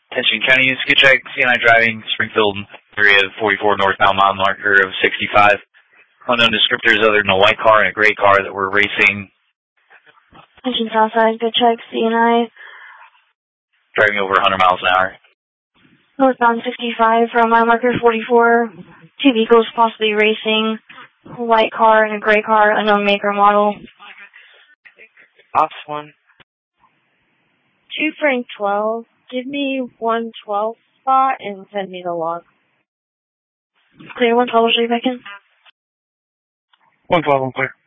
Attention County Skid Check, CNI driving, Springfield area 44 northbound mile marker of 65. Unknown descriptors other than a white car and a gray car that were racing. Attention Southside, Skid Check, CNI. Driving over 100 miles an hour. Northbound 65 from mile marker 44. Two vehicles possibly racing. A white car and a gray car, unknown make or model. Ops 1. 2 Frank 12. Give me 112 spot and send me the log. Clear 112, will show you back in. 112, I'm clear.